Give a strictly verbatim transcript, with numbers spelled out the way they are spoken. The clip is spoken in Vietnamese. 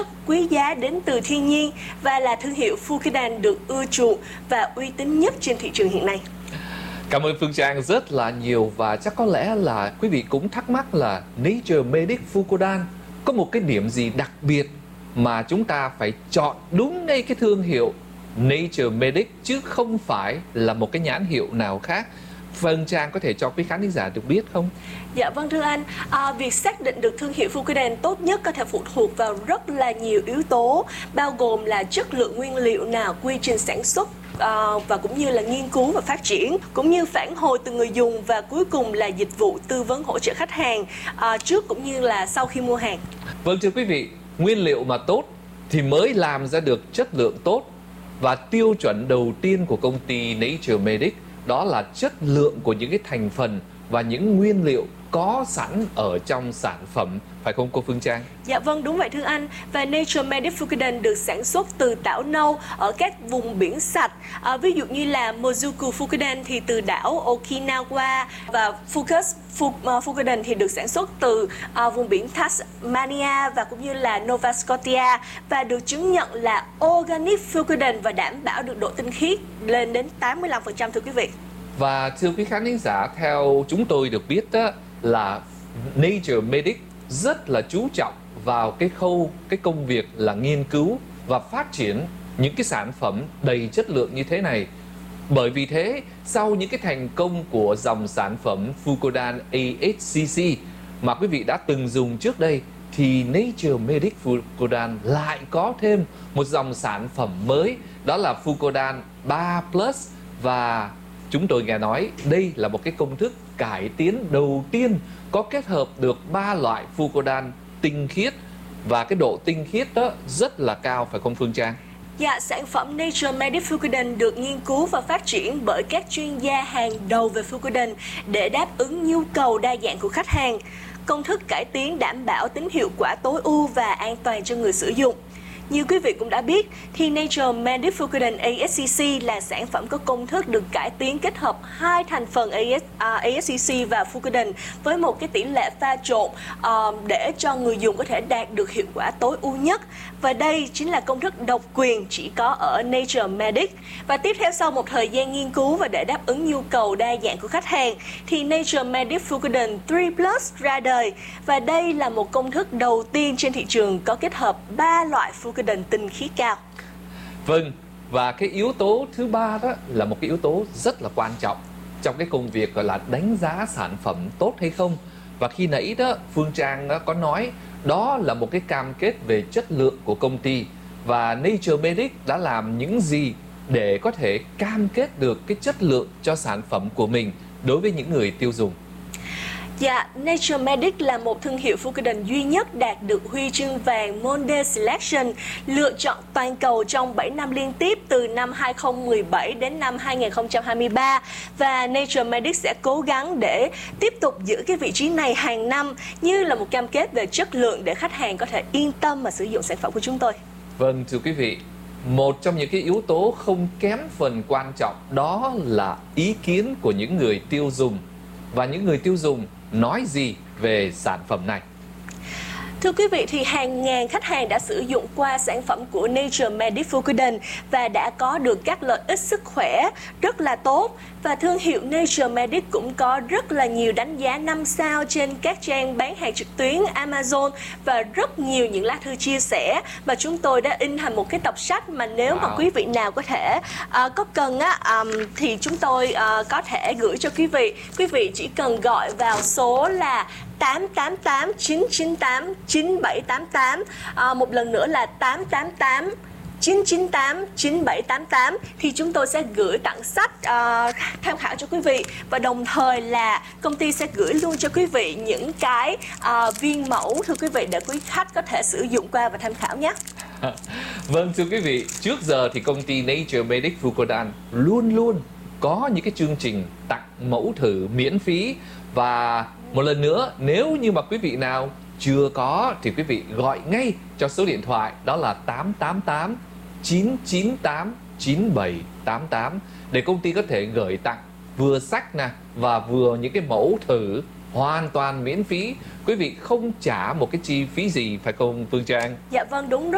quý giá đến từ thiên nhiên và là thương hiệu Fucodan được ưa chuộng và uy tín nhất trên thị trường hiện nay. Cảm ơn Phương Trang rất là nhiều, và chắc có lẽ là quý vị cũng thắc mắc là Nature Medic Fucodan có một cái điểm gì đặc biệt mà chúng ta phải chọn đúng ngay cái thương hiệu Nature Medic chứ không phải là một cái nhãn hiệu nào khác. Phương Trang có thể cho quý khán giả được biết không? Dạ vâng thưa anh, à, việc xác định được thương hiệu Fucodan tốt nhất có thể phụ thuộc vào rất là nhiều yếu tố, bao gồm là chất lượng nguyên liệu nào, quy trình sản xuất, À, và cũng như là nghiên cứu và phát triển, cũng như phản hồi từ người dùng, và cuối cùng là dịch vụ tư vấn hỗ trợ khách hàng à, trước cũng như là sau khi mua hàng. Vâng thưa quý vị, nguyên liệu mà tốt thì mới làm ra được chất lượng tốt, và tiêu chuẩn đầu tiên của công ty Nature Medic đó là chất lượng của những cái thành phần và những nguyên liệu có sẵn ở trong sản phẩm, phải không cô Phương Trang? Dạ vâng, đúng vậy thưa anh. Và Nature Medic Fucodan được sản xuất từ tảo nâu ở các vùng biển sạch. À, ví dụ như là Mozuku Fucodan thì từ đảo Okinawa, và Fucus Fucodan thì được sản xuất từ à, vùng biển Tasmania và cũng như là Nova Scotia, và được chứng nhận là Organic Fucodan và đảm bảo được độ tinh khiết lên đến tám mươi lăm phần trăm thưa quý vị. Và thưa quý khán giả, theo chúng tôi được biết đó, là Nature Medic rất là chú trọng vào cái khâu, cái công việc là nghiên cứu và phát triển những cái sản phẩm đầy chất lượng như thế này. Bởi vì thế, sau những cái thành công của dòng sản phẩm Fucodan A H C C mà quý vị đã từng dùng trước đây, thì Nature Medic Fucodan lại có thêm một dòng sản phẩm mới, đó là Fucodan ba plus. Và chúng tôi nghe nói đây là một cái công thức cải tiến đầu tiên có kết hợp được ba loại Fucodan tinh khiết, và cái độ tinh khiết đó rất là cao, phải không Phương Trang? Dạ, sản phẩm Nature Medic Fucodan được nghiên cứu và phát triển bởi các chuyên gia hàng đầu về Fucodan để đáp ứng nhu cầu đa dạng của khách hàng. Công thức cải tiến đảm bảo tính hiệu quả tối ưu và an toàn cho người sử dụng. Như quý vị cũng đã biết, thì Nature Medic Fucodan A H C C là sản phẩm có công thức được cải tiến kết hợp hai thành phần A H C C và Fucodan với một cái tỷ lệ pha trộn uh, để cho người dùng có thể đạt được hiệu quả tối ưu nhất. Và đây chính là công thức độc quyền chỉ có ở Nature Medic. Và tiếp theo, sau một thời gian nghiên cứu và để đáp ứng nhu cầu đa dạng của khách hàng, thì Nature Medic Fucodan ba plus ra đời. Và đây là một công thức đầu tiên trên thị trường có kết hợp ba loại Fucodan tinh khiết cao. Vâng, và cái yếu tố thứ ba đó là một cái yếu tố rất là quan trọng trong cái công việc gọi là đánh giá sản phẩm tốt hay không. Và khi nãy đó Phương Trang có nói đó là một cái cam kết về chất lượng của công ty, và Nature Medic đã làm những gì để có thể cam kết được cái chất lượng cho sản phẩm của mình đối với những người tiêu dùng? Dạ, Nature Medic là một thương hiệu Fucodan duy nhất đạt được huy chương vàng Monde Selection, lựa chọn toàn cầu trong bảy năm liên tiếp từ năm hai không một bảy đến năm hai nghìn không trăm hai mươi ba. Và Nature Medic sẽ cố gắng để tiếp tục giữ cái vị trí này hàng năm như là một cam kết về chất lượng để khách hàng có thể yên tâm mà sử dụng sản phẩm của chúng tôi. Vâng, thưa quý vị, một trong những cái yếu tố không kém phần quan trọng đó là ý kiến của những người tiêu dùng, và những người tiêu dùng nói gì về sản phẩm này. Thưa quý vị, thì hàng ngàn khách hàng đã sử dụng qua sản phẩm của Nature Medic Fucodan và đã có được các lợi ích sức khỏe rất là tốt. Và thương hiệu Nature Medic cũng có rất là nhiều đánh giá năm sao trên các trang bán hàng trực tuyến Amazon, và rất nhiều những lá thư chia sẻ mà chúng tôi đã in thành một cái tập sách mà nếu wow. mà quý vị nào có thể uh, có cần á um, thì chúng tôi uh, có thể gửi cho quý vị. Quý vị chỉ cần gọi vào số là tám tám tám chín chín tám chín bảy tám tám, à, một lần nữa là tám tám tám chín chín tám chín bảy tám tám, thì chúng tôi sẽ gửi tặng sách uh, tham khảo cho quý vị, và đồng thời là công ty sẽ gửi luôn cho quý vị những cái uh, viên mẫu, thưa quý vị, để quý khách có thể sử dụng qua và tham khảo nhé. Vâng thưa quý vị, trước giờ thì công ty Nature Medic Fucodan luôn luôn có những cái chương trình tặng mẫu thử miễn phí. Và một lần nữa, nếu như mà quý vị nào chưa có thì quý vị gọi ngay cho số điện thoại đó là tám tám tám chín chín tám chín bảy tám tám để công ty có thể gửi tặng vừa sách nè và vừa những cái mẫu thử hoàn toàn miễn phí. Quý vị không trả một cái chi phí gì, phải không Phương Trang? Dạ vâng, đúng rồi.